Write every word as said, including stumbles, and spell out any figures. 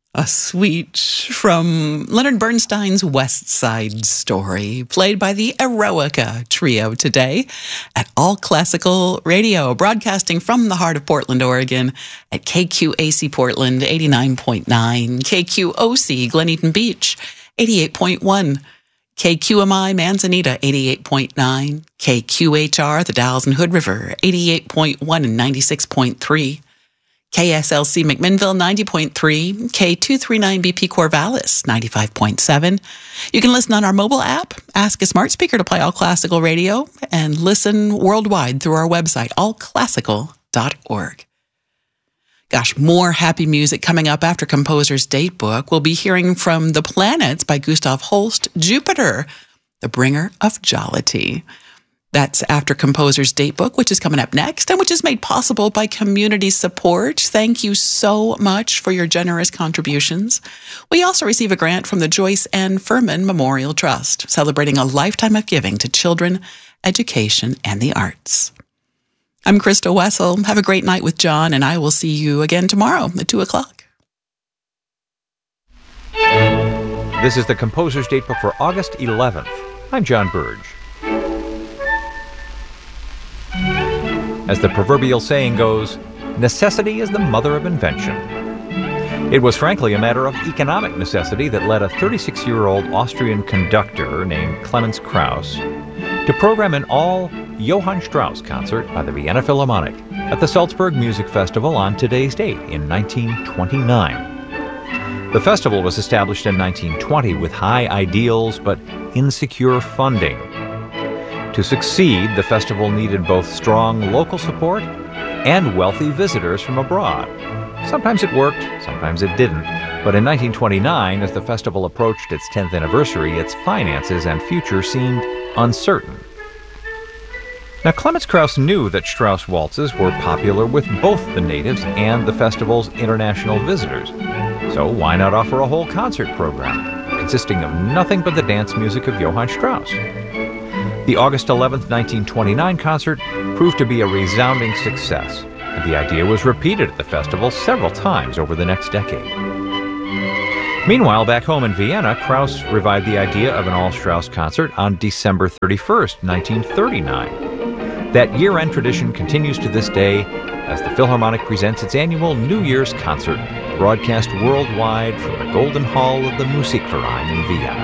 A suite from Leonard Bernstein's West Side Story, played by the Eroica Trio today at All Classical Radio, broadcasting from the heart of Portland, Oregon at K Q A C Portland eighty-nine point nine, K Q O C Glen Eaton Beach eighty-eight point one, K Q M I Manzanita eighty-eight point nine, K Q H R The Dalles and Hood River eighty-eight point one and ninety-six point three, K S L C McMinnville ninety point three, K two thirty-nine B P Corvallis ninety-five point seven. You can listen on our mobile app, ask a smart speaker to play All Classical Radio, and listen worldwide through our website, all classical dot org. Gosh, more happy music coming up after Composer's Datebook. We'll be hearing from The Planets by Gustav Holst, Jupiter, the bringer of jollity. That's after Composer's Datebook, which is coming up next, and which is made possible by community support. Thank you so much for your generous contributions. We also receive a grant from the Joyce N. Furman Memorial Trust, celebrating a lifetime of giving to children, education, and the arts. I'm Krista Wessel. Have a great night with John, and I will see you again tomorrow at two o'clock. This is the Composer's Datebook for August eleventh. I'm John Burge. As the proverbial saying goes, necessity is the mother of invention. It was frankly a matter of economic necessity that led a thirty-six-year-old Austrian conductor named Clemens Krauss to program an all-Johann Strauss concert by the Vienna Philharmonic at the Salzburg Music Festival on today's date in nineteen twenty-nine. The festival was established in nineteen twenty with high ideals but insecure funding. To succeed, the festival needed both strong local support and wealthy visitors from abroad. Sometimes it worked, sometimes it didn't, but in nineteen twenty-nine, as the festival approached its tenth anniversary, its finances and future seemed uncertain. Now, Clemens Krauss knew that Strauss waltzes were popular with both the natives and the festival's international visitors, so why not offer a whole concert program consisting of nothing but the dance music of Johann Strauss? The August eleventh, nineteen twenty-nine concert proved to be a resounding success, and the idea was repeated at the festival several times over the next decade. Meanwhile, back home in Vienna, Krauss revived the idea of an all-Strauss concert on December thirty-first, nineteen thirty-nine. That year-end tradition continues to this day as the Philharmonic presents its annual New Year's concert, broadcast worldwide from the Golden Hall of the Musikverein in Vienna.